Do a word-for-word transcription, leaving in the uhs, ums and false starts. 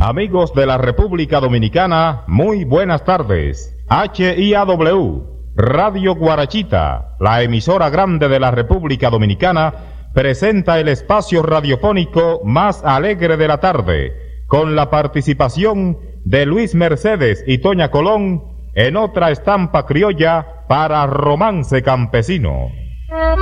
Amigos de la República Dominicana, muy buenas tardes. H I A W, Radio Guarachita, la emisora grande de la República Dominicana, presenta el espacio radiofónico más alegre de la tarde, con la participación de Luis Mercedes y Toña Colón en otra estampa criolla para Romance Campesino.